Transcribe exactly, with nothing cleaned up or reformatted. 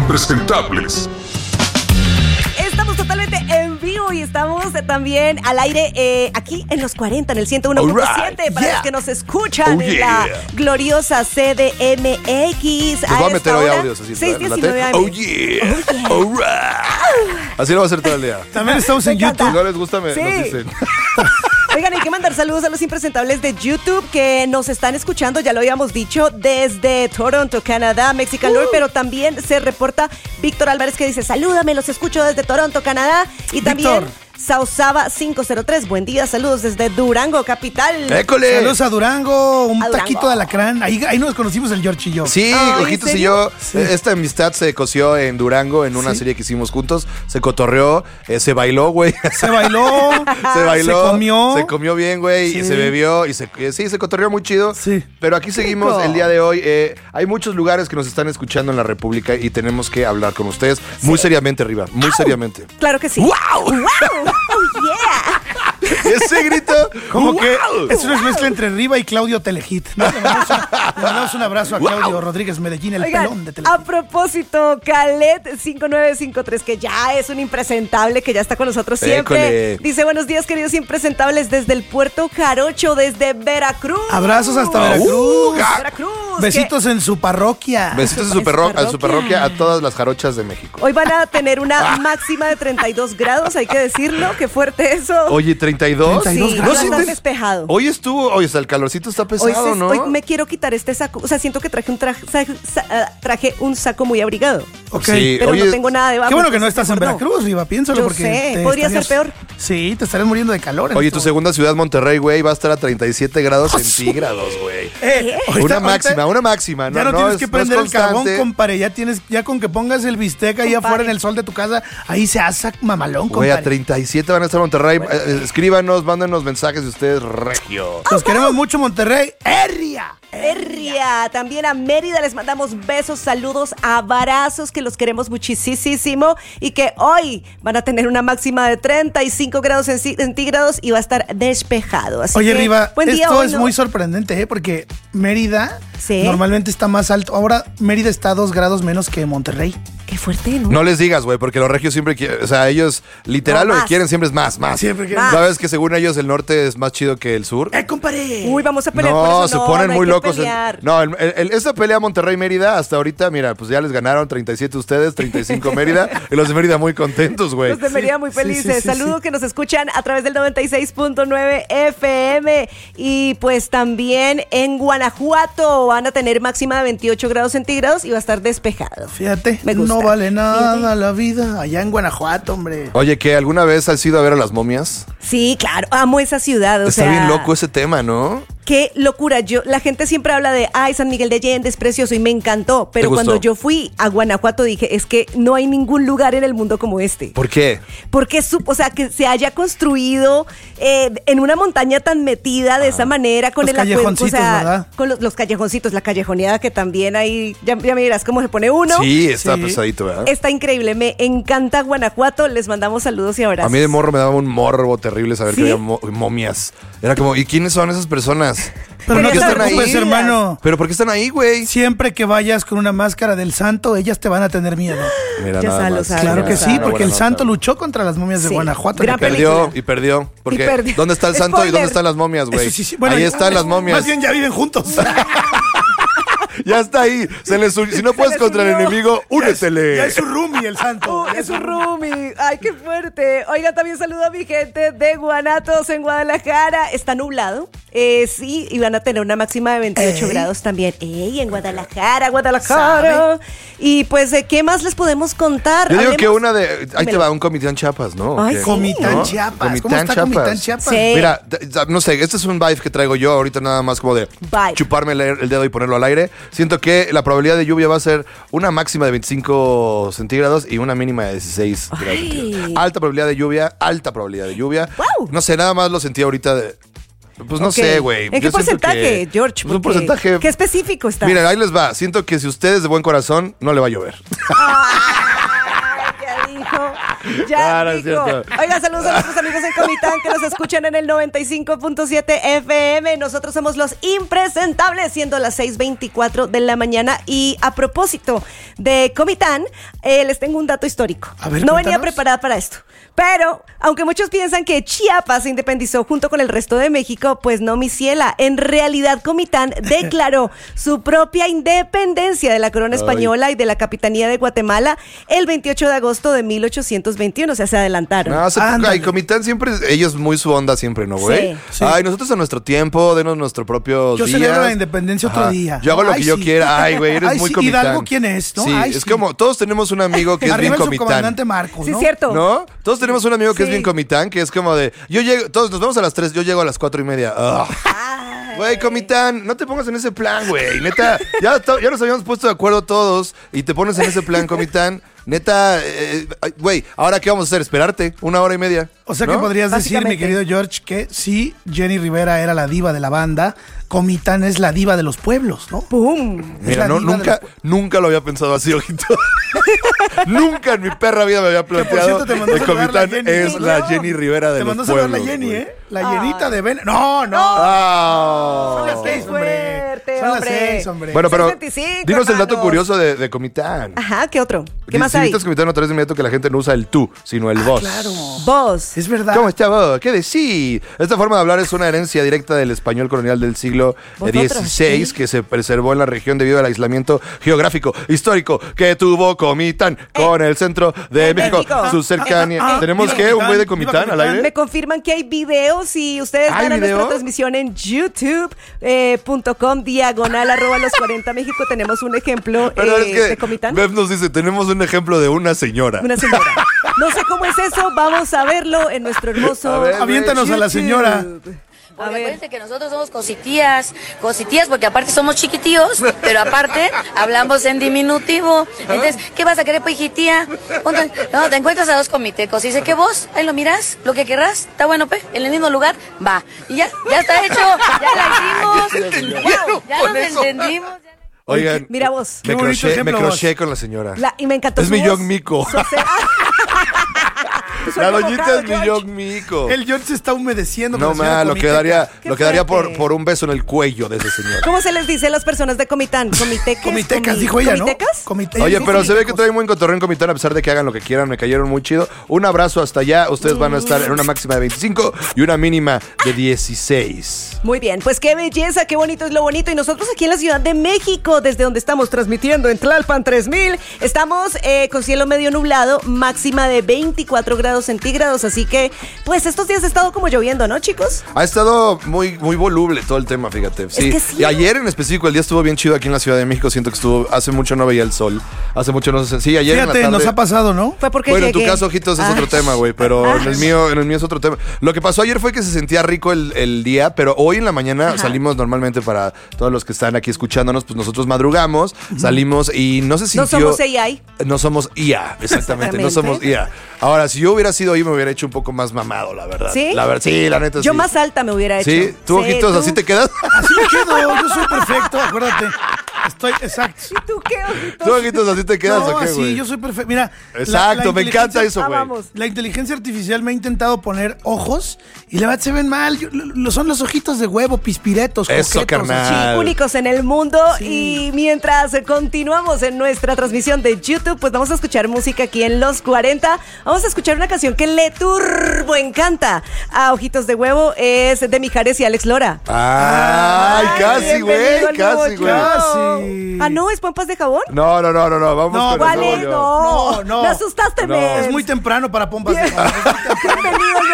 impresentables. Estamos totalmente en vivo y estamos también al aire eh, aquí en los cuarenta, en el ciento uno punto siete, right. Para yeah. los que nos escuchan oh, en yeah. la gloriosa C D M X. Pues va a meter hoy audios así. seis diecinueve Oh yeah, oh, yeah. All right. Así lo va a hacer todo el día. También estamos en YouTube. Si no les gusta, me sí. nos dicen. Oigan, hay que mandar saludos a los impresentables de YouTube que nos están escuchando, ya lo habíamos dicho, desde Toronto, Canadá, Mexican uh. Lord, pero también se reporta Víctor Álvarez que dice, salúdame, los escucho desde Toronto, Canadá, y también Víctor. Sausaba cinco cero tres, buen día, saludos desde Durango, capital. ¡École! Saludos a Durango, un a Durango. taquito de alacrán. Ahí, ahí nos conocimos el George y yo. Sí, oh, Ojitos y yo. Sí. Esta amistad se coció en Durango en una ¿Sí? serie que hicimos juntos. Se cotorreó, eh, se bailó, güey. Se bailó. se bailó. Se comió. Se comió bien, güey. Sí. Y se bebió. Y se, eh, sí, se cotorreó muy chido. Sí. Pero aquí seguimos Rico. El día de hoy. Eh, hay muchos lugares que nos están escuchando en la República y tenemos que hablar con ustedes sí. muy seriamente, Riva. Muy ¡Au! Seriamente. Claro que sí. ¡Wow! ¡Wow! ¡Oh, yeah! Ese grito, como wow. que es una mezcla entre Riva y Claudio Telehit, ¿no? Le mandamos, le mandamos un abrazo a Claudio wow. Rodríguez Medellín, el Oigan, pelón de Telehit. A propósito, Calet cinco nueve cinco tres, que ya es un impresentable, que ya está con nosotros siempre. École. Dice, buenos días, queridos impresentables, desde el Puerto Jarocho, desde Veracruz. Abrazos hasta Veracruz. Uh, Veracruz. Besitos que... en su parroquia. Besitos en su, perro... en su parroquia a todas las jarochas de México. Hoy van a tener una máxima de treinta y dos grados, hay que decirlo, qué fuerte eso. Oye, ¿treinta y dos? treinta y dos sí, grados. No, despejado. Hoy estuvo, oye, hasta el calorcito está pesado, hoy se, ¿no? Hoy me quiero quitar este saco, o sea, siento que traje un traje, traje un saco muy abrigado. Ok. Sí, pero oye, no tengo nada debajo. Qué bueno que no estás en Veracruz, Riva, piénsalo. Yo porque sé, podría estarías, ser peor. Sí, te estarías muriendo de calor. Oye, tu segunda ciudad, Monterrey, güey, va a estar a treinta y siete grados centígrados, güey. Eh, una ahorita, máxima, una máxima. Ya no, no tienes es, que prender no el carbón, compadre. Ya tienes, ya con que pongas el bistec ahí compadre. afuera en el sol de tu casa, ahí se asa mamalón, compadre. Güey, a treinta y siete van a estar en Monterrey. Bueno, eh, escríbanos, mándenos mensajes de ustedes, regio. Los queremos mucho, Monterrey. ¡Herria! Herria. También a Mérida les mandamos besos, saludos, abrazos, que los queremos muchísimo y que hoy van a tener una máxima de treinta y cinco grados centígrados y va a estar despejado. Así Oye, que, Riva, buen día, esto hoy, es ¿no? muy sorprendente, ¿eh? Porque Mérida ¿Sí? normalmente está más alto. Ahora Mérida está a dos grados menos que Monterrey. Qué fuerte, ¿no? No les digas, güey, porque los regios siempre quieren, o sea, ellos literal no, lo que quieren siempre es más, más. Siempre quieren más. ¿Sabes que según ellos el norte es más chido que el sur? ¡Eh, compadre! Uy, vamos a pelear no, por eso. se No, ponen no muy hay que locos. En, no, el, el, esta pelea Monterrey-Mérida hasta ahorita, mira, pues ya les ganaron treinta y siete ustedes, treinta y cinco Mérida, y los de Mérida muy contentos, güey. Los de Mérida muy felices. Sí, sí, sí, Saludos sí. que nos escuchan a través del noventa y seis punto nueve F M. Y pues también en Guanajuato van a tener máxima de veintiocho grados centígrados y va a estar despejado. Fíjate, Me gusta. no vale nada Fíjate. La vida allá en Guanajuato, hombre. Oye, ¿qué? ¿Alguna vez has ido a ver a las momias? Sí, claro, amo esa ciudad. O Está sea, bien loco ese tema, ¿no? Qué locura. Yo, la gente siempre habla de, ay, San Miguel de Allende es precioso y me encantó. Pero cuando yo fui a Guanajuato dije, es que no hay ningún lugar en el mundo como este. ¿Por qué? Porque, su, o sea, que se haya construido eh, en una montaña tan metida de ah. esa manera, con los el callejoncitos, o sea, ¿verdad? Con los, los callejoncitos, la callejoneada que también hay, ya, ya me dirás cómo se pone uno. Sí, está sí. pesadito, ¿verdad? Está increíble, me encanta Guanajuato, les mandamos saludos y abrazos. A mí de morro me daba un morbo terrible saber ¿Sí? que había mo momias. Era como, ¿y quiénes son esas personas? Pero no te están preocupes, ahí? hermano. ¿Pero por qué están ahí, güey? Siempre que vayas con una máscara del santo, ellas te van a tener miedo. Mira, Ya nada salo, más. salo. Claro que sí, Una porque el buena santo nota. luchó contra las momias de Sí. Guanajuato. Gran que Perdió película. y perdió. Porque Y perdió. ¿dónde está el santo Spoiler. y dónde están las momias, güey? Eso sí, sí. Bueno, ahí están las momias. Más bien ya viven juntos. Ya está ahí. Se les unió. Si no Se puedes les contra el unió. enemigo, únetele. Ya es su roomie el santo. Uh, es un roomie. Ay, qué fuerte. Oiga, también saludo a mi gente de Guanatos en Guadalajara. Está nublado. Eh, sí, y van a tener una máxima de veintiocho Ey. grados también. Ey, en Guadalajara, Guadalajara. ¿Sabe? Y pues, ¿qué más les podemos contar? Yo digo Hablemos- que una de. Ahí te Dímelo. va, un Comitán Chiapas, ¿no? ¿O Ay, qué? sí. Comitán ¿No? Chiapas. ¿Cómo Comitán está Chiapas. Comitán Chiapas? Sí. Mira, d- d- no sé, este es un vibe que traigo yo ahorita nada más como de Vibe. chuparme el, el dedo y ponerlo al aire. Siento que la probabilidad de lluvia va a ser una máxima de veinticinco centígrados y una mínima de dieciséis Ay. grados centígrados. Alta probabilidad de lluvia, alta probabilidad de lluvia. Wow. No sé, nada más lo sentí ahorita de... Pues no Ok. sé, güey. ¿En qué Yo siento porcentaje, que- George? Pues un Porque- porcentaje... ¿Qué específico está? Miren, ahí les va. Siento que si ustedes de buen corazón, no le va a llover. Ay, ¿qué dijo? Ya, Claro, es Nico. cierto. Oiga, saludos a nuestros amigos en Comitán que nos escuchan en el noventa y cinco punto siete F M. Nosotros somos los impresentables, siendo las seis veinticuatro de la mañana. Y a propósito de Comitán, eh, les tengo un dato histórico. A ver, no cuéntanos. venía preparada para esto. Pero, aunque muchos piensan que Chiapas se independizó junto con el resto de México, pues no, mi ciela. En realidad, Comitán declaró su propia independencia de la corona española y de la capitanía de Guatemala el veintiocho de agosto de mil ochocientos veintiuno. O sea, se adelantaron. No, hace poco, Ándale. ay, Comitán siempre, ellos muy su onda siempre, ¿no, güey? Sí. Sí. Ay, nosotros a nuestro tiempo, denos nuestro propio Yo días. celebro la independencia otro Ajá. día. Yo hago lo Ay, que yo sí. quiera. Ay, güey, eres Ay, muy sí, Comitán. Hidalgo, ¿quién es, no? Sí, Ay, es sí. como, todos tenemos un amigo que es Arriba bien el subcomandante Comitán. Marcos, Sí, ¿no? es cierto. ¿No? Todos tenemos un amigo que es Sí. bien Comitán, que es como de, yo llego, todos nos vemos a las tres, yo llego a las cuatro y media. Ugh. Güey, Comitán, no te pongas en ese plan, güey. Neta, ya, to- ya nos habíamos puesto de acuerdo todos y te pones en ese plan, Comitán. Neta, eh, ay, güey, ¿ahora qué vamos a hacer? ¿Esperarte una hora y media? O sea ¿no? que podrías decir, mi Básicamente. querido George, que sí, Jenny Rivera era la diva de la banda, Comitán es la diva de los pueblos, ¿no? ¡Pum! Es Mira, la no, diva de nunca, los pue- nunca lo había pensado así, ojito. Nunca en mi perra vida me había por planteado cierto, te mandó que a saludar la Comitán Jenny. es la No. Jenny Rivera de Te los mandó a saludar pueblos. la Jenny, güey. ¿eh? La llenita de Ben. No, no. Ah. Son las qué seis, hombre. fuerte, Son las hombre. seis, hombre. Bueno, pero seis veinticinco, dinos el dato hermanos. curioso de, de Comitán. Ajá, ¿qué otro? ¿Qué más Si hay? visitas Comitán otra vez de inmediato que la gente no usa el tú, sino el vos. Claro. Vos. Es verdad. ¿Cómo está vos? ¿Qué decís? Esta forma de hablar es una herencia directa del español colonial del siglo Vosotros, dieciséis ¿sí? que se preservó en la región debido al aislamiento geográfico histórico que tuvo Comitán con el centro de en México, México. su cercanía. Ah, ah, ¿Tenemos viva qué? ¿Un güey de Comitán, Comitán viva al aire? Me confirman que hay videos y ustedes ¿Hay van a video? nuestra transmisión en youtube punto com diagonal arroba los cuarenta México. Tenemos un ejemplo Pero eh, es que de Comitán. Bev nos dice, tenemos un ejemplo de una señora. Una señora. No sé cómo es eso, vamos a verlo en nuestro hermoso A ver, Aviéntanos a la señora. YouTube. A Porque ver. acuérdense que nosotros somos cositías, cositías porque aparte somos chiquitíos, pero aparte hablamos en diminutivo. Entonces, ¿qué vas a querer, pejitía? Ponte- No, te encuentras a dos comitecos y dice, ¿qué vos? Ahí lo mirás, lo que querrás, está bueno, pe, en el mismo lugar, va. Y ya, ya está hecho, ya la hicimos, ya, ya con nos eso. entendimos. ya- Oigan, Mira vos. me Qué bonito croché, me ejemplo, croché vos. con la señora. La- y me encantó Es su mi voz. Young Miko. Su ace- Soy La como doñita Carl es mi George. Young Miko. El George se está humedeciendo. No, con la señora ma, lo Comiteca. quedaría, Qué lo quedaría por, fuerte. por un beso en el cuello de ese señor. ¿Cómo se les dice a las personas de Comitán? ¿Comitecas? Comitecas, Comi- dijo ella, ¿no? ¿Comitecas? Comite- Oye, sí, pero se ve que comitecos. trae muy cotorreo en Comitán a pesar de que hagan lo que quieran. Me cayeron muy chido. Un abrazo hasta allá. Ustedes van a estar en una máxima de veinticinco y una mínima de dieciséis. Muy bien, pues qué belleza, qué bonito es lo bonito. Y nosotros aquí en la Ciudad de México, desde donde estamos transmitiendo en Tlalpan tres mil, estamos eh, con cielo medio nublado, máxima de veinticuatro grados centígrados. Así que, pues estos días ha estado como lloviendo, ¿no, chicos? Ha estado muy, muy voluble todo el tema, fíjate. Sí. que sí. Y ayer en específico el día estuvo bien chido aquí en la Ciudad de México. Siento que estuvo, hace mucho no veía el sol. Hace mucho no sé. Sí, ayer Fíjate, en la tarde. nos ha pasado, ¿no? Fue porque Bueno, en tu llegué. caso, ojitos, es Ah. otro tema, güey. Pero Ah. en el mío, en el mío es otro tema. Lo que pasó ayer fue que se sentía rico el, el día, pero hoy en la mañana Ajá. salimos normalmente para todos los que están aquí escuchándonos, pues nosotros madrugamos, salimos y no se No sintió. somos A I. No somos I A, exactamente, no Exactamente. somos I A. Ahora, si yo hubiera sido I A, me hubiera hecho un poco más mamado, la verdad. ¿Sí? La verdad, sí, la neta Yo sí. más alta me hubiera hecho. Sí, tú, ojitos, tú. así te quedas. Así me quedo, yo soy perfecto, acuérdate. Estoy, exacto. ¿Y tú qué, ojitos? Tú, ojitos, así te quedas, No, ¿o qué, así, güey? yo soy perfecto. Mira. la- Exacto, la me encanta inteligencia- eso, Ah, güey. vamos. La inteligencia artificial me ha intentado poner ojos y la verdad se ven mal. Yo- lo- son los ojitos de huevo, pispiretos, Eso, coquetos, carnal. así. Únicos en el mundo. Sí. Y mientras continuamos en nuestra transmisión de YouTube, pues vamos a escuchar música aquí en Los cuarenta. Vamos a escuchar una canción que le turbo encanta a Ojitos de Huevo. Es de Mijares y Alex Lora. Ay, casi, bienvenido güey, al nuevo casi, güey. show. Casi. Ah, no, ¿es Pompas de Jabón? No, no, no, no, no, vamos No, con el ¿Cuál nuevo es? León. No, No, no. me asustaste, No. Mens. Es muy temprano para pompas de jabón. Bienvenido al